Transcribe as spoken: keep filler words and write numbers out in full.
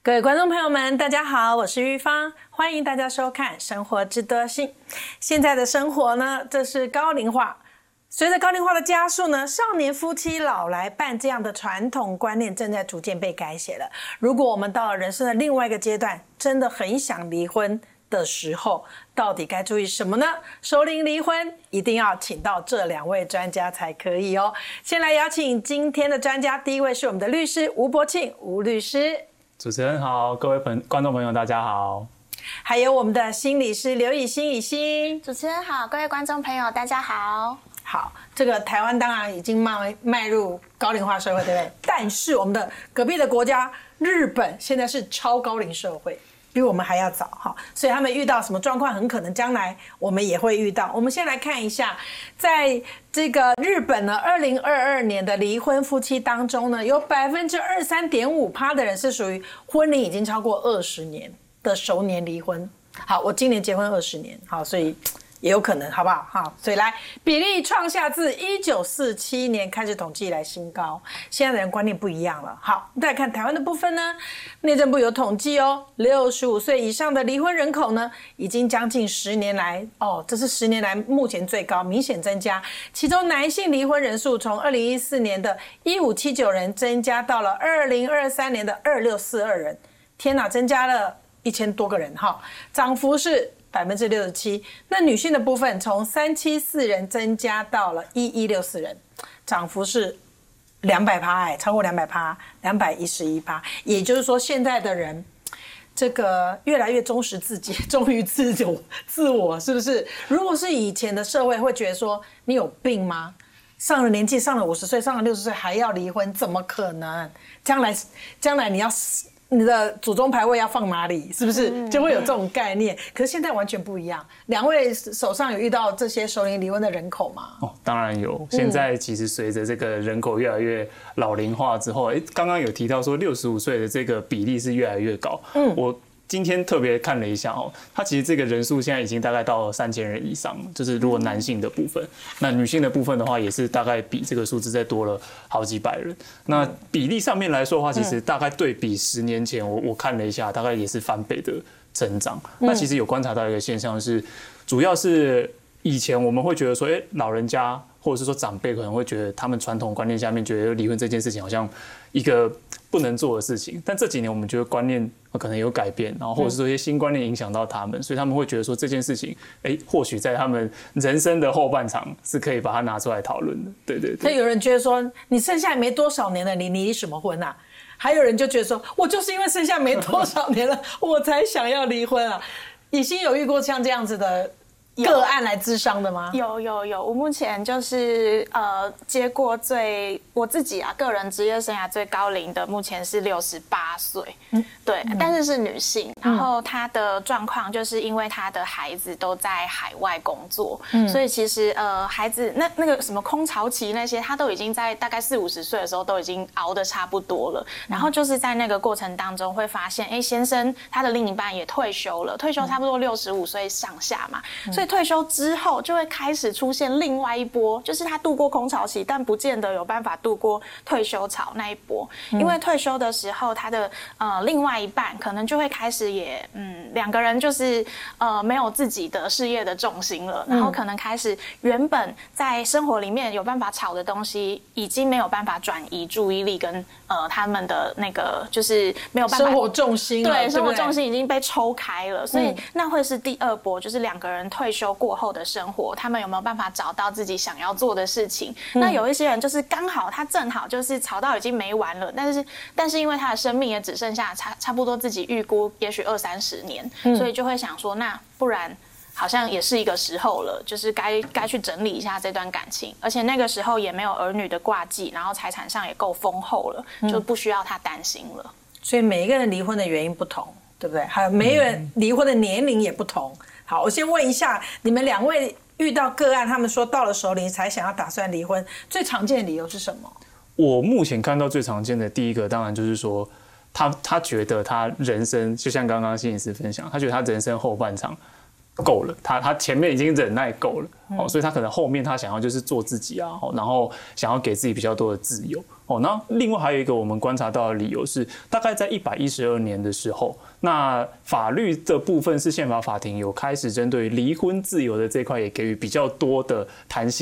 各位观众朋友们，大家好，我是玉芳，欢迎大家收看《生活知多幸》。现在的生活呢，这是高龄化，随着高龄化的加速呢，少年夫妻老来伴这样的传统观念正在逐渐被改写了。如果我们到了人生的另外一个阶段，真的很想离婚的时候，到底该注意什么呢？熟龄离婚一定要请到这两位专家才可以哦。先来邀请今天的专家，第一位是我们的律师吴柏庆，吴律师。 主持人好，各位朋观众朋友大家好。 还有我们的心理师刘以欣，以欣。 主持人好，各位观众朋友大家好。 好，这个台湾当然已经迈迈入高龄化社会，对不对？但是我们的隔壁的国家日本现在是超高龄社会，比我们还要早哈，所以他们遇到什么状况，很可能将来我们也会遇到。我们先来看一下，在这个日本呢，二零二二年的离婚夫妻当中呢，有百分之二三点五趴的人是属于婚龄已经超过二十年的熟年离婚。好，我今年结婚二十年，好，所以也有可能，好不好？好，所以来比例创下自一九四七年开始统计以来新高。现在的人观念不一样了。好，再来看台湾的部分呢，内政部有统计哦，六十五岁以上的离婚人口呢，已经将近十年来哦，这是十年来目前最高，明显增加。其中男性离婚人数从二零一四年的一五七九人增加到了二零二三年的二六四二人，天哪，增加了一千多个人哈，涨幅是百分之六十七。那女性的部分从三七四人增加到了一一六四人，涨幅是两百趴，哎，超过两百趴，两百一十一趴。也就是说，现在的人这个越来越忠实自己，忠于自我，自我是不是？如果是以前的社会，会觉得说你有病吗？上了年纪，上了五十岁，上了六十岁还要离婚，怎么可能？将来，将来你要。你的祖宗牌位要放哪里？是不是就会有这种概念？可是现在完全不一样。两位手上有遇到这些熟龄离婚的人口吗？ 哦，当然有。现在其实随着这个人口越来越老龄化之后，哎，刚刚有提到说六十五岁的这个比例是越来越高。嗯，我今天特别看了一下哦，它其实这个人数现在已经大概到三千人以上，就是如果男性的部分，那女性的部分的话，也是大概比这个数字再多了好几百人。那比例上面来说的话，其实大概对比十年前，我我看了一下，大概也是翻倍的增长。那其实有观察到一个现象是，主要是以前我们会觉得说，哎，老人家或者是说长辈可能会觉得他们传统观念下面觉得离婚这件事情好像一个不能做的事情，但这几年我们觉得观念可能有改变，然后或者是说一些新观念影响到他们，所以他们会觉得说这件事情，哎，或许在他们人生的后半场是可以把它拿出来讨论的。对对对。 那有人觉得说，你剩下没多少年了，你离什么婚啊？还有人就觉得说，我就是因为剩下没多少年了，我才想要离婚啊。以欣有遇过像这样子的个案来咨商的吗？ 有有有，我目前就是呃接过最我自己啊个人职业生涯最高龄的，目前是六十八岁，嗯，对，嗯、但是是女性，然后她的状况就是因为她的孩子都在海外工作，嗯、所以其实呃孩子那那个什么空巢期那些，她都已经在大概四五十岁的时候都已经熬得差不多了，然后就是在那个过程当中会发现，哎，先生他的另一半也退休了，退休差不多六十五岁上下嘛，嗯、所以退休之后就会开始出现另外一波，就是他度过空巢期，但不见得有办法度过退休潮那一波。因为退休的时候，他的呃另外一半可能就会开始也嗯两个人就是呃没有自己的事业的重心了，然后可能开始原本在生活里面有办法吵的东西，已经没有办法转移注意力跟呃他们的那个就是没有办法生活重心了， 对，生活重心已经被抽开了，所以那会是第二波，就是两个人退休过后的生活，他们有没有办法找到自己想要做的事情？嗯、那有一些人就是刚好他正好就是吵到已经没完了，但是但是因为他的生命也只剩下差差不多自己预估也许二三十年，嗯、所以就会想说，那不然好像也是一个时候了，就是该该去整理一下这段感情，而且那个时候也没有儿女的挂记，然后财产上也够丰厚了，就不需要他担心了。 所以每一个人离婚的原因不同，对不对？还有每一个人离婚的年龄也不同。好，我先问一下，你们两位遇到个案，他们说到了熟龄才想要打算离婚，最常见的理由是什么？ 我目前看到最常见的第一个，当然就是说，他他觉得他人生就像刚刚心理师分享，他觉得他人生后半场够了，他他前面已经忍耐够了，哦，所以他可能后面他想要就是做自己啊，然后想要给自己比较多的自由，哦，那另外还有一个我们观察到的理由是，大概在一百一十二年的时候，那法律的部分是宪法法庭有开始针对离婚自由的这块也给予比较多的弹性。